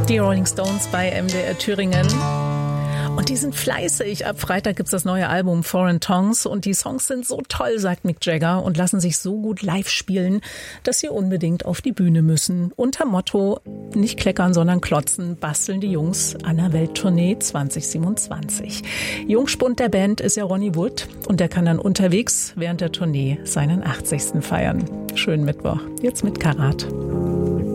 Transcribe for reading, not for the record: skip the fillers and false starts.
Die Rolling Stones bei MDR Thüringen. Und die sind fleißig. Ab Freitag gibt's das neue Album Foreign Tongues und die Songs sind so toll, sagt Mick Jagger, und lassen sich so gut live spielen, dass sie unbedingt auf die Bühne müssen. Unter Motto nicht kleckern, sondern klotzen, basteln die Jungs an der Welttournee 2027. Jungspund der Band ist ja Ronnie Wood und der kann dann unterwegs während der Tournee seinen 80. feiern. Schönen Mittwoch. Jetzt mit Karat.